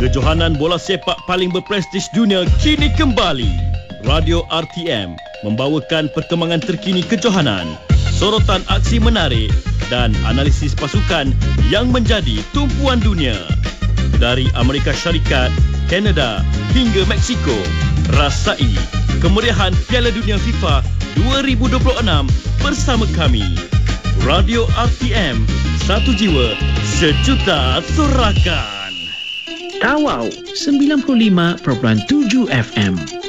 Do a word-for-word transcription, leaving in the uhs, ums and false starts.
Kejohanan bola sepak paling berprestij dunia kini kembali. Radio R T M membawakan perkembangan terkini kejohanan, sorotan aksi menarik dan analisis pasukan yang menjadi tumpuan dunia. Dari Amerika Syarikat, Kanada hingga Mexico, rasai kemeriahan Piala Dunia FIFA dua ribu dua puluh enam bersama kami. Radio R T M, satu jiwa, sejuta sorakan. Tawau sembilan puluh lima perpuluhan tujuh F M.